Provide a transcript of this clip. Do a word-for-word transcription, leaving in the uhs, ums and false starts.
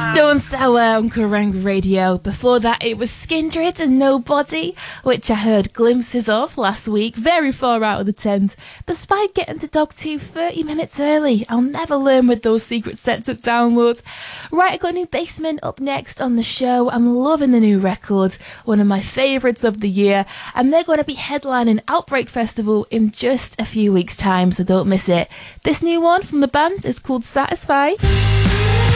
Stone Sour on Kerrang Radio. Before that, it was Skindred and Nobody, which I heard glimpses of last week, very far out of the tent. Despite getting to Dogtooth thirty minutes early, I'll never learn with those secret sets at downloads. Right, I got a new Basement up next on the show. I'm loving the new record, one of my favourites of the year, and they're going to be headlining Outbreak Festival in just a few weeks' time, so don't miss it. This new one from the band is called Satisfy.